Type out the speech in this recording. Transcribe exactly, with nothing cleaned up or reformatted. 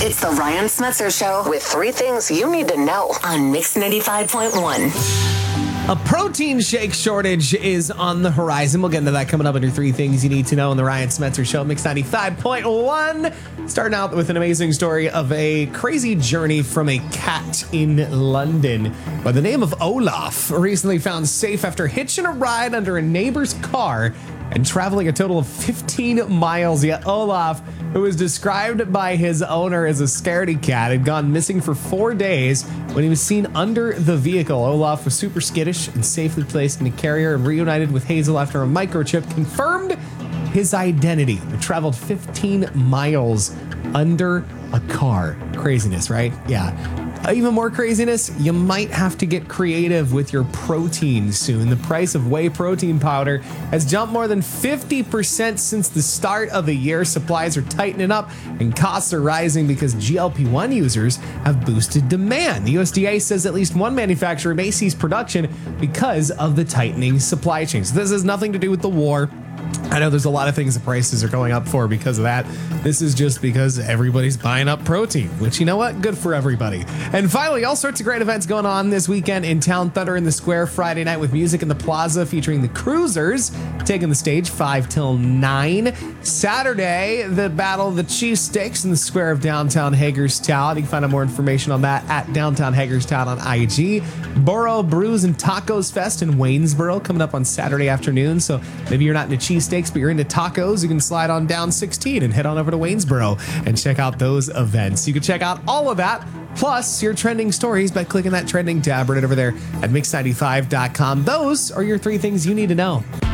It's the Ryan Smetzer Show with three things you need to know on Mix ninety-five point one. A protein shake shortage is on the horizon. We'll get into that coming up under three things you need to know on the Ryan Smetzer Show, Mix ninety-five point one. Starting out with an amazing story of a crazy journey from a cat in London by the name of Olaf, recently found safe after hitching a ride under a neighbor's car and traveling a total of fifteen miles. Yet Olaf, who was described by his owner as a scaredy cat, had gone missing for four days when he was seen under the vehicle. Olaf was super skittish and safely placed in a carrier and reunited with Hazel after a microchip confirmed his identity. He traveled fifteen miles under a car. Craziness, right? Yeah. Even more craziness, you might have to get creative with your protein soon. The price of whey protein powder has jumped more than fifty percent since the start of the year. Supplies are tightening up and costs are rising because G L P one users have boosted demand. The U S D A says at least one manufacturer may cease production because of the tightening supply chain. So this has nothing to do with the war. I know there's a lot of things the prices are going up for because of that. This is just because everybody's buying up protein, which, you know what? Good for everybody. And finally, all sorts of great events going on this weekend in town. Thunder in the Square Friday night with music in the Plaza featuring the Cruisers taking the stage five till nine. Saturday, the Battle of the Cheesesteaks in the square of downtown Hagerstown. You can find out more information on that at downtown Hagerstown on I G. Borough Brews and Tacos Fest in Waynesboro coming up on Saturday afternoon. So maybe you're not into cheesesteaks, but you're into tacos, you can slide on down sixteen and head on over to Waynesboro and check out those events. You can check out all of that, plus your trending stories, by clicking that trending tab right over there at mix ninety-five dot com. Those are your three things you need to know.